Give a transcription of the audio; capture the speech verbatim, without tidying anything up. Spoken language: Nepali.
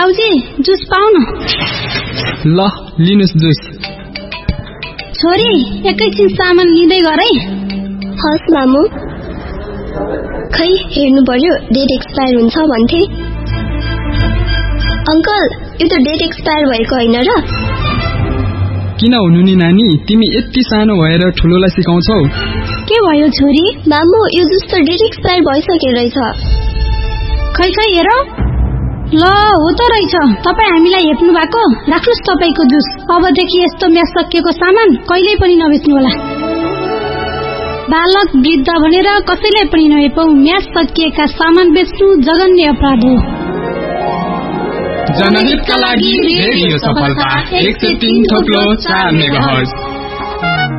बाउजी जुस पाउनु। ल लिनुस् जुस। छोरी एकैछिन सामान लिँदै गर है। हस् मामु। खै हेर्नु पर्यो डेट एक्सपायर हुन्छ भन्थे। अंकल यो त डेट एक्सपायर भएको होइन र? किन हुनु नि नानी, तिमी यति सानो भएर ठुलोलाई सिकाउँछौ। के भयो छोरी? मामु यो जुस त डेट एक्सपायर भइसकेको रहेछ। खै खै हेर। ल हो त रहेछ। तपाईँ हामीलाई हेप्नु भएको। राख्नुस् तपाईँको जुस। अबदेखि यस्तो म्याच सकिएको सामान कहिल्यै पनि नबेच्नु होला। बालक वृद्ध भनेर कसैलाई पनि नहेपौ। म्याच सकिएका सामान बेच्नु जघन्य अपराध हो। जनहितका लागि रेडियो सफलता एक सय तीन थोप्लो चार मेगाहर्ज।